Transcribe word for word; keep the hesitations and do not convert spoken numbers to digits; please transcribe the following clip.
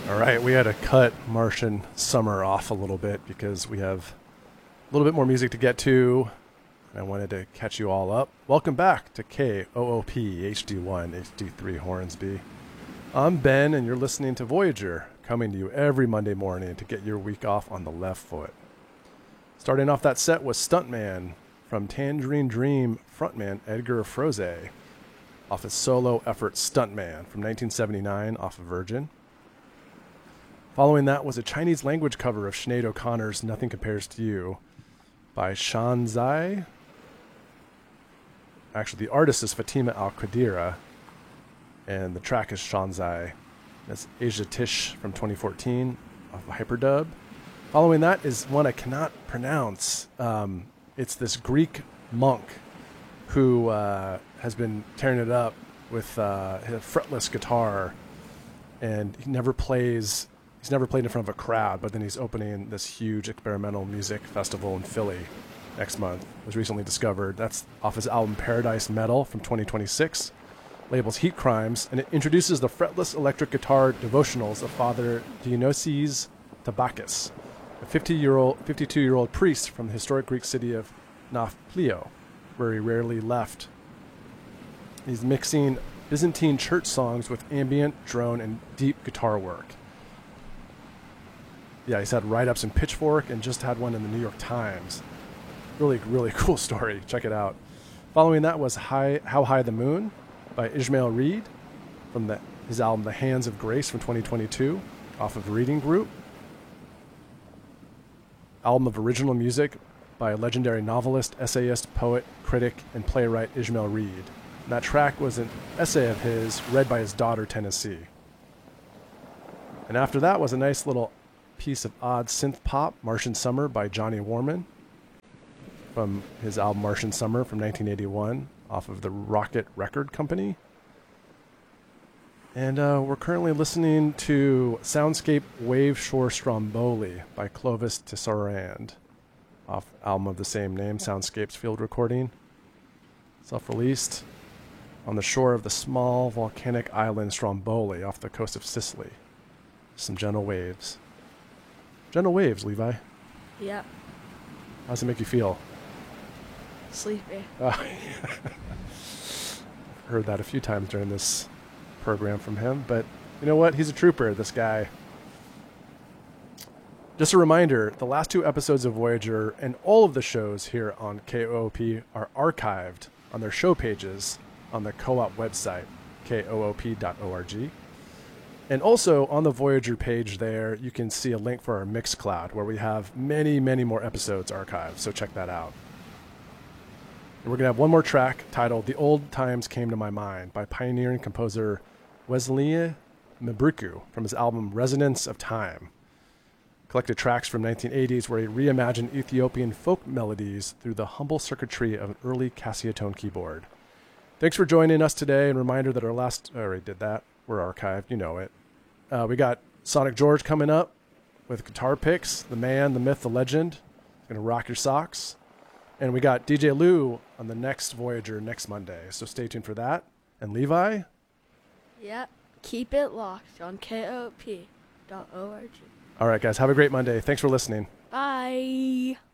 All right, we had to cut Martian Summer off a little bit because we have a little bit more music to get to. And I wanted to catch you all up. Welcome back to K O O P H D one H D three Hornsby. I'm Ben, and you're listening to Voyager, coming to you every Monday morning to get your week off on the left foot. Starting off that set was Stuntman from Tangerine Dream frontman Edgar Froese off his solo effort Stuntman from nineteen seventy-nine off of Virgin. Following that was a Chinese language cover of Sinead O'Connor's Nothing Compares to You by Shan Zai. Actually, the artist is Fatima Al-Qadira, and the track is Shan Zai. That's Asia Tish from twenty fourteen off of Hyperdub. Following that is one I cannot pronounce. Um, it's this Greek monk who uh, has been tearing it up with uh, a fretless guitar, and he never plays... He's never played in front of a crowd, but then he's opening this huge experimental music festival in Philly next month. It was recently discovered. That's off his album Paradise Metal from twenty twenty-six. Labels Heat Crimes, and it introduces the fretless electric guitar devotionals of Father Dionysius Tabakis, a fifty-year-old, fifty-two-year-old priest from the historic Greek city of Nafplio, where he rarely left. He's mixing Byzantine church songs with ambient, drone, and deep guitar work. Yeah, he's had write-ups in Pitchfork and just had one in the New York Times. Really, really cool story. Check it out. Following that was High, How High the Moon by Ishmael Reed from the, his album The Hands of Grace from twenty twenty-two off of Reading Group. Album of original music by legendary novelist, essayist, poet, critic, and playwright Ishmael Reed. And that track was an essay of his read by his daughter, Tennessee. And after that was a nice little piece of odd synth pop, Martian Summer by Johnny Warman from his album Martian Summer from nineteen eighty-one off of the Rocket Record Company. And uh, we're currently listening to Soundscape Wave Shore Stromboli by Clovis Tisserand off album of the same name, Soundscapes Field Recording. Self-released on the shore of the small volcanic island Stromboli off the coast of Sicily. Some gentle waves. Gentle waves, Levi. Yep. How does it make you feel? Sleepy. Uh, heard that a few times during this program from him, but you know what? He's a trooper, this guy. Just a reminder, the last two episodes of Voyager and all of the shows here on K O O P are archived on their show pages on the co-op website, K O O P dot org. And also on the Voyager page there, you can see a link for our Mixcloud, where we have many, many more episodes archived, so check that out. And we're going to have one more track titled The Old Times Came to My Mind by pioneering composer Wesley Mbruku from his album Resonance of Time. Collected tracks from nineteen eighties where he reimagined Ethiopian folk melodies through the humble circuitry of an early Cassiotone keyboard. Thanks for joining us today, and reminder that our last... I already did that. We're archived. You know it. Uh, we got Sonic George coming up with guitar picks. The man, the myth, the legend. He's going to rock your socks. And we got D J Lou on the next Voyager next Monday. So stay tuned for that. And Levi? Yep. Keep it locked on K O O P dot org. All right, guys. Have a great Monday. Thanks for listening. Bye.